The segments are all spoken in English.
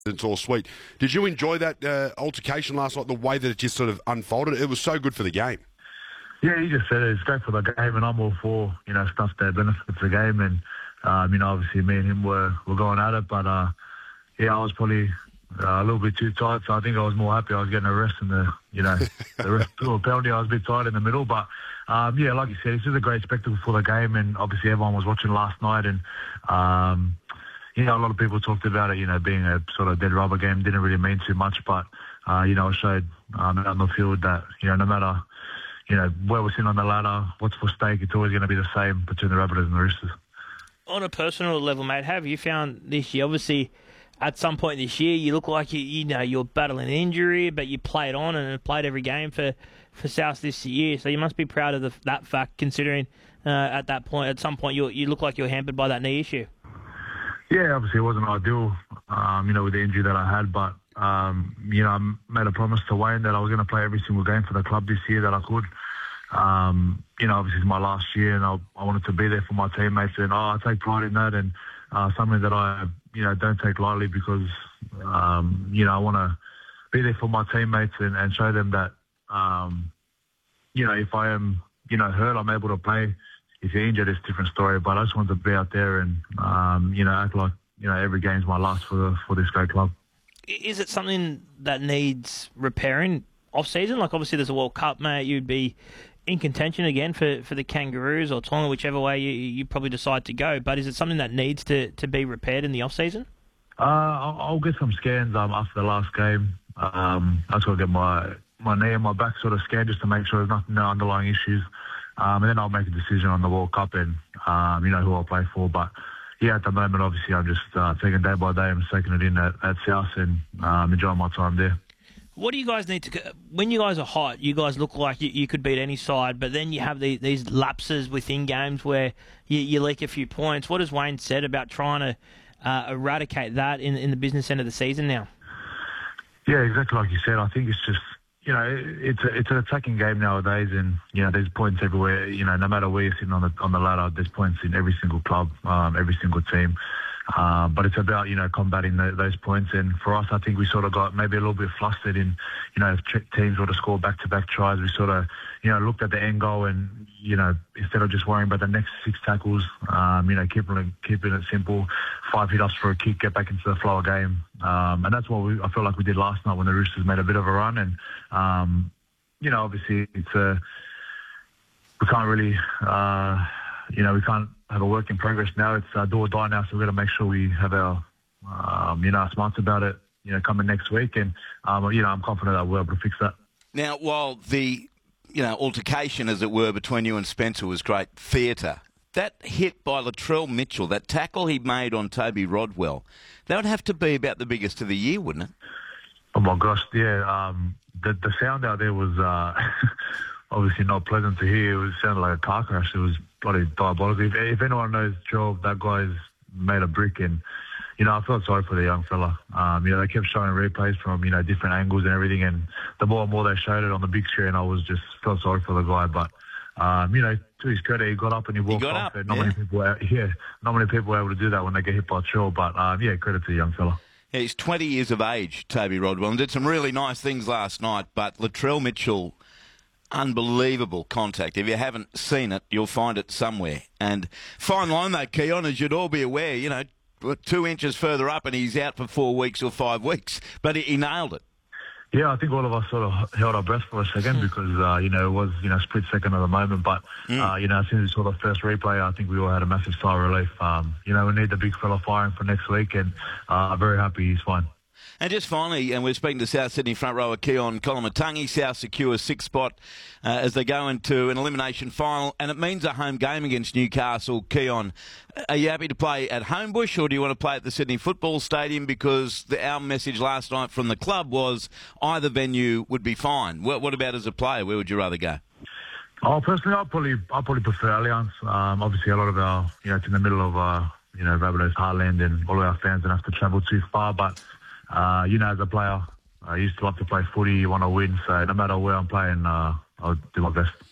It's all sweet. Did you enjoy that altercation last night, the way that it just sort of unfolded? It was so good for the game. Yeah, you just said it. It's great for the game, and I'm all for, stuff that benefits the game. And, obviously me and him were going at it, but, I was probably a little bit too tight, so I think I was more happy I was getting a rest and the rest or penalty. I was a bit tight in the middle, but, like you said, it's just a great spectacle for the game, and obviously everyone was watching last night, and, a lot of people talked about it, being a sort of dead rubber game didn't really mean too much, but, it showed out on the field that, no matter, where we're sitting on the ladder, what's for stake, it's always going to be the same between the Rabbitohs and the Roosters. On a personal level, mate, how have you found this year? Obviously, at some point this year, you look like you're battling an injury, but you played on and played every game for South this year. So you must be proud of that fact, considering at some point, you look like you're hampered by that knee issue. Yeah, obviously it wasn't ideal, with the injury that I had, but, I made a promise to Wayne that I was going to play every single game for the club this year that I could. Obviously it's my last year, and I wanted to be there for my teammates, and I take pride in that, and something that I, don't take lightly because, I want to be there for my teammates and show them that, if I am, hurt, I'm able to play. If you're injured, it's a different story, but I just wanted to be out there and, act like, every game's my last for this great club. Is it something that needs repairing off-season? Like, obviously there's a World Cup, mate. You'd be in contention again for the Kangaroos or Tonga, whichever way you probably decide to go. But is it something that needs to be repaired in the off-season? I'll get some scans after the last game. I just got to get my knee and my back sort of scanned just to make sure there's no underlying issues. And then I'll make a decision on the World Cup and, who I'll play for. But, yeah, at the moment, obviously, I'm just taking day by day and taking it in at South and enjoying my time there. What do you guys need to... When you guys are hot, you guys look like you could beat any side, but then you have these lapses within games where you leak a few points. What has Wayne said about trying to eradicate that in the business end of the season now? Yeah, exactly like you said. I think it's just... it's an attacking game nowadays, and there's points everywhere. No matter where you're sitting on the ladder, there's points in every single club, every single team. But it's about combating those points. And for us, I think we sort of got maybe a little bit flustered in if teams were to score back-to-back tries. We sort of looked at the end goal and instead of just worrying about the next 6 tackles, keeping it simple, 5 hit-ups for a kick, get back into the flow of game. And that's what I feel like we did last night when the Roosters made a bit of a run. And, obviously we can't really, we can't have a work in progress now. It's do or die now, so we've got to make sure we have our, our smarts about it, coming next week. And, I'm confident that we'll be able to fix that. Now, while the, altercation, as it were, between you and Spencer was great theatre, that hit by Latrell Mitchell, that tackle he made on Toby Rodwell, that would have to be about the biggest of the year, wouldn't it? Oh, my gosh, yeah. The sound out there was obviously not pleasant to hear. It sounded like a car crash. It was bloody diabolical. If anyone knows Joel, that guy's made a brick, and I felt sorry for the young fella. They kept showing replays from different angles and everything, and the more and more they showed it on the big screen, I was just felt sorry for the guy. But to his credit, he got up and he walked off. And not many people were able to do that when they get hit by a chill. But credit to the young fella. Yeah, he's 20 years of age, Toby Rodwell, and did some really nice things last night. But Latrell Mitchell, unbelievable contact. If you haven't seen it, you'll find it somewhere. And fine line though, Keon, as you'd all be aware, 2 inches further up and he's out for 4 weeks or 5 weeks. But he nailed it. Yeah, I think all of us sort of held our breath for a second because, it was, split second at the moment. But, as soon as we saw the first replay, I think we all had a massive sigh of relief. We need the big fella firing for next week, and I'm very happy he's fine. And just finally, and we're speaking to South Sydney front rower Keon Kolomatangi. South secures 6th spot as they go into an elimination final, and it means a home game against Newcastle. Keon, are you happy to play at Homebush, or do you want to play at the Sydney Football Stadium? Because our message last night from the club was either venue would be fine. What about as a player? Where would you rather go? Oh, personally, I'd probably prefer Allianz. Obviously, a lot of our, it's in the middle of, Rabbitohs heartland, and all of our fans don't have to travel too far, but as a player, I used to love to play footy. You want to win, so no matter where I'm playing, I'll do my best.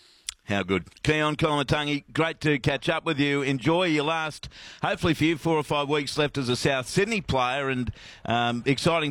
How good. Keon Koloamatangi, great to catch up with you. Enjoy your last, hopefully for you, 4 or 5 weeks left as a South Sydney player, and exciting